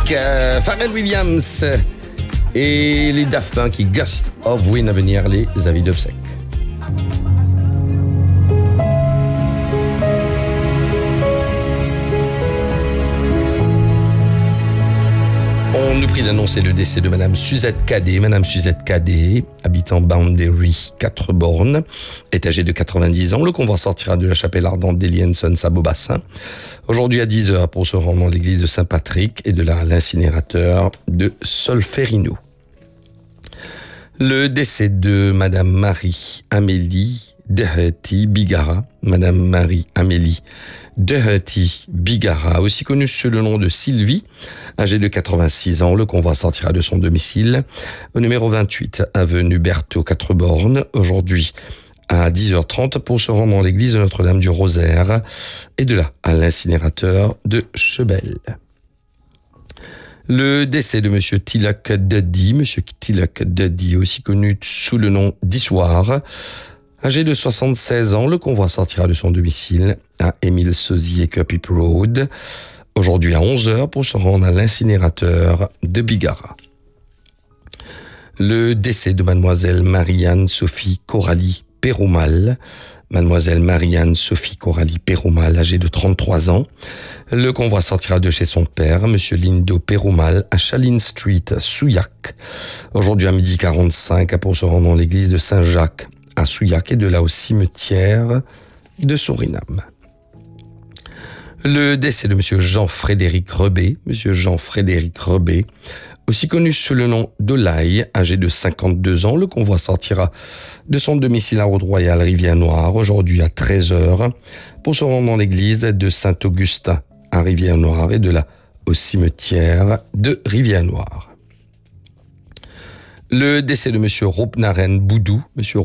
Pharrell Williams et les Daft Punk qui Gust of Wind à venir, les avis d'obsèques. On nous prie d'annoncer le décès de Madame Suzette Cadet. Madame Suzette Cadet, habitant Boundary 4 bornes, est âgée de 90 ans. Le convoi sortira de la chapelle ardente d'Elienson à Beaubassin. Aujourd'hui à 10h pour se rendre dans l'église de Saint-Patrick et de là à l'incinérateur de Solferino. Le décès de Madame Marie-Amélie Doherty Bigara. Madame Marie-Amélie Doherty Bigara, aussi connue sous le nom de Sylvie, âgée de 86 ans. Le convoi sortira de son domicile au numéro 28, avenue Berthaud 4 bornes, aujourd'hui à 10h30 pour se rendre dans l'église de Notre-Dame du Rosaire et de là à l'incinérateur de Chebel. Le décès de Monsieur Tilak Duddy, aussi connu sous le nom d'Issoire, âgé de 76 ans, le convoi sortira de son domicile à Émile Sauzier Cupip Road, aujourd'hui à 11h pour se rendre à l'incinérateur de Bigara. Le décès de Mademoiselle Marianne Sophie Coralie Péromal. Mademoiselle Marianne Sophie Coralie Péromal, âgée de 33 ans. Le convoi sortira de chez son père, Monsieur Lindo Péromal, à Chaline Street, Souillac, aujourd'hui à 12h45 pour se rendre dans l'église de Saint-Jacques à Souillac et de là au cimetière de Suriname. Le décès de Monsieur Jean-Frédéric Rebé, aussi connu sous le nom d'Olaï, âgé de 52 ans. Le convoi sortira de son domicile à Route-Royale, Rivière-Noire, aujourd'hui à 13h, pour se rendre dans l'église de Saint-Augustin à Rivière-Noire et de là au cimetière de Rivière-Noire. Le décès de Monsieur Roupnaren Boudou,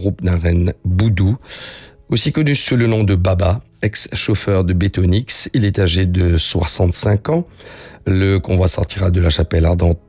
aussi connu sous le nom de Baba, ex-chauffeur de Bétonix. Il est âgé de 65 ans. Le convoi sortira de la chapelle ardente